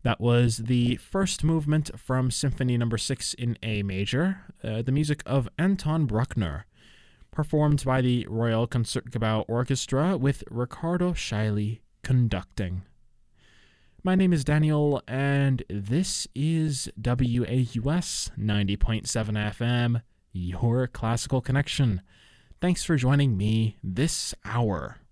That was the first movement from Symphony No. 6 in A major, the music of Anton Bruckner, performed by the Royal Concertgebouw Orchestra with Ricardo Chailly conducting. My name is Daniel, and this is WAUS 90.7 FM, your classical connection. Thanks for joining me this hour.